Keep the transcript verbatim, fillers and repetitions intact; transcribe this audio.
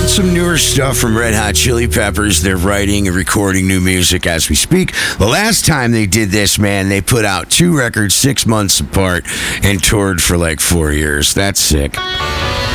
some newer stuff from Red Hot Chili Peppers. They're writing and recording new music as we speak. The last time they did this, man, they put out two records six months apart and toured for like four years. That's sick.